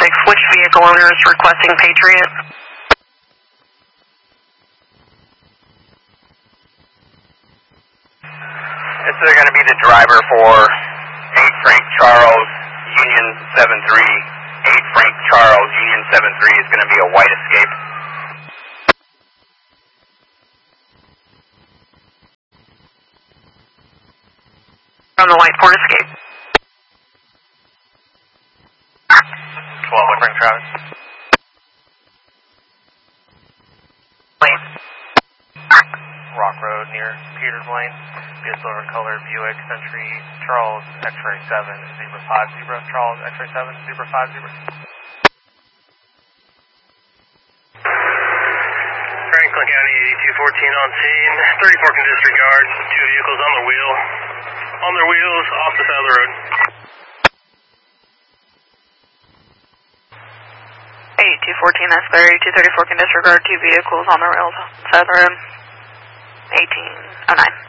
which vehicle owner is requesting Patriot? It's going to be the driver for 8 Frank Charles, Union 73. 8 Frank Charles, Union 73 is going to be a white Escape. From the white Ford Escape. 12 Frank Travis. Lane. Rock Road near Peters Lane. Be a silver colored Buick Century Charles X-Ray 7 Zebra 5 Zebra Charles X-Ray 7 Zebra 5 Zebra. Franklin County 8214 on scene. 34 can disregard. 2 vehicles on their wheel. On their wheels, off the side of the road. 8214, that's Barry. 234 can disregard 2 vehicles on the rails, side of the road. 1809.